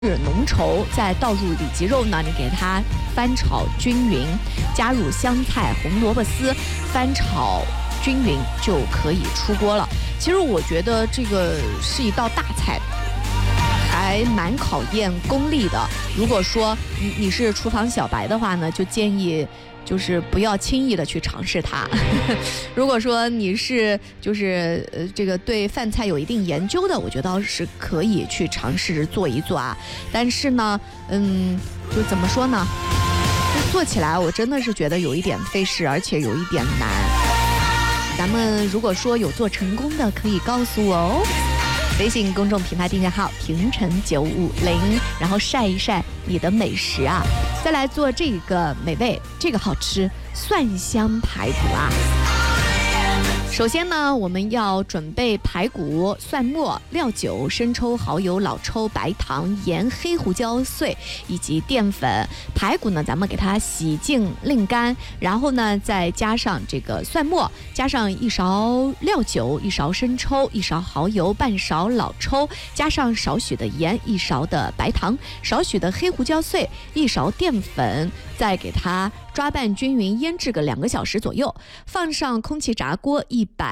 浓稠，再倒入里脊肉呢，你给它翻炒均匀，加入香菜、红萝卜丝，翻炒均匀就可以出锅了。其实我觉得这个是一道大菜，还蛮考验功力的。如果说你是厨房小白的话呢，就建议就是不要轻易的去尝试它。如果说你是这个对饭菜有一定研究的，我觉得是可以去尝试做一做啊。但是呢，就怎么说呢？做起来我真的是觉得有一点费事，而且有一点难。咱们如果说有做成功的，可以告诉我哦。微信公众平台订阅号平成950，然后晒一晒你的美食啊，再来做这个美味，这个好吃蒜香排骨啊。首先呢，我们要准备排骨、蒜末、料酒、生抽、蚝油、老抽、白糖、盐、黑胡椒碎以及淀粉。排骨呢，咱们给它洗净晾干，然后呢，再加上这个蒜末，加上1勺料酒、1勺生抽、1勺蚝油、半勺老抽，加上少许的盐、1勺的白糖、少许的黑胡椒碎、1勺淀粉，再给它抓拌均匀，腌制个2个小时左右，放上空气炸锅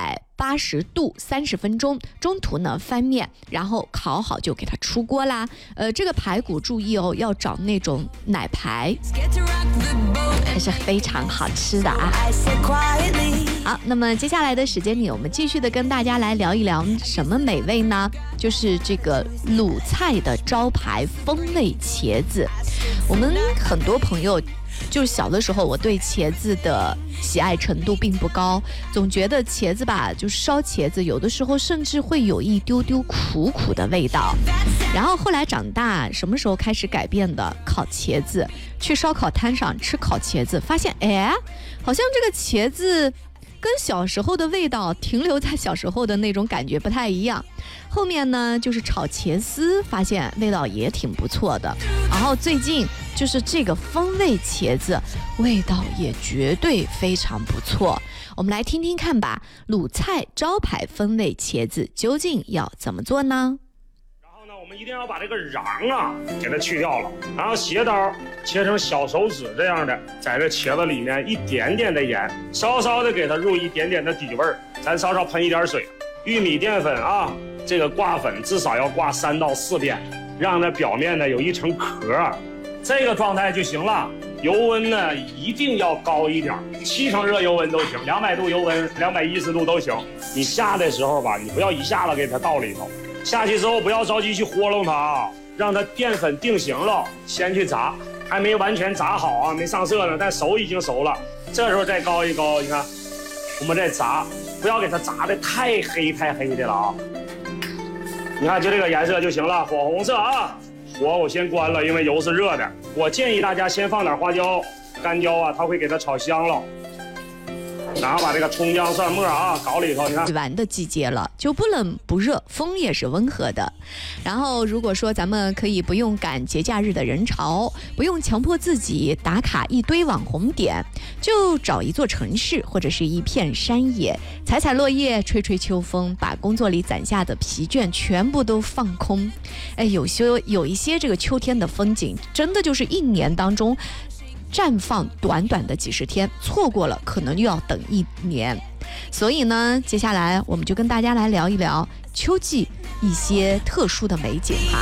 180度30分钟，中途呢翻面，然后烤好就给它出锅啦。这个排骨注意哦，要找那种奶排，还是非常好吃的啊。好，那么接下来的时间里，我们继续的跟大家来聊一聊什么美味呢？就是这个鲁菜的招牌风味茄子。我们很多朋友就是小的时候，我对茄子的喜爱程度并不高，总觉得茄子吧，就是烧茄子有的时候甚至会有一丢丢苦苦的味道。然后后来长大，什么时候开始改变的？烤茄子，去烧烤摊上吃烤茄子，发现好像这个茄子跟小时候的味道停留在小时候的那种感觉不太一样。后面呢，就是炒茄丝，发现味道也挺不错的。然后最近就是这个风味茄子，味道也绝对非常不错。我们来听听看吧，鲁菜招牌风味茄子究竟要怎么做呢？ 然后呢，我们一定要把这个瓤啊给它去掉了，然后斜刀切成小手指这样的，在这茄子里面一点点的盐，稍稍的给它入一点点的底味儿，咱稍稍喷一点水。玉米淀粉啊，这个挂粉至少要挂3到4遍，让它表面呢有一层壳，这个状态就行了。油温呢一定要高一点，7成热油温都行，200度油温，210度都行。你下的时候吧，你不要一下子给它倒里头，下去之后不要着急去和弄它啊，让它淀粉定型了，先去炸，还没完全炸好啊，没上色呢，但熟已经熟了。这时候再高一高，你看，我们再炸，不要给它炸的太黑的了啊。你看就这个颜色就行了，火红色啊。火我先关了，因为油是热的。我建议大家先放点花椒、干椒啊，它会给它炒香了。然后把这个葱姜蒜末啊搞里头，你看。 完的季节了，就不冷不热，风也是温和的。然后如果说咱们可以不用赶节假日的人潮，不用强迫自己打卡一堆网红点，就找一座城市或者是一片山野，采采落叶，吹吹秋风，把工作里攒下的疲倦全部都放空。有一些这个秋天的风景，真的就是1年当中绽放短短的几10天，错过了可能又要等1年。所以呢，接下来我们就跟大家来聊一聊秋季一些特殊的美景哈。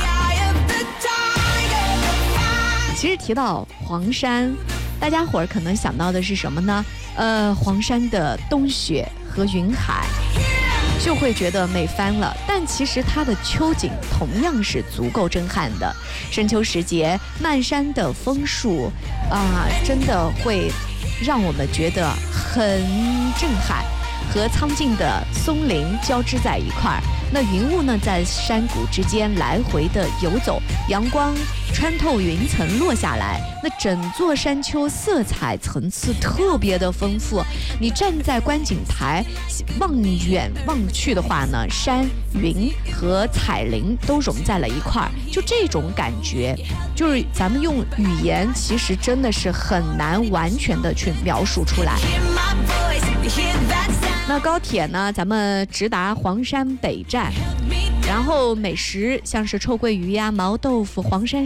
其实提到黄山，大家伙儿可能想到的是什么呢？黄山的冬雪和云海，就会觉得美翻了。但其实它的秋景同样是足够震撼的。深秋时节，漫山的枫树真的会让我们觉得很震撼，和苍劲的松林交织在一块儿。那云雾呢，在山谷之间来回的游走，阳光穿透云层落下来，那整座山丘色彩层次特别的丰富。你站在观景台望远望去的话呢，山云和彩林都融在了一块儿，就这种感觉，就是咱们用语言其实真的是很难完全的去描述出来。那高铁呢，咱们直达黄山北站， 然后美食像是臭鳜鱼呀、毛豆腐、黄山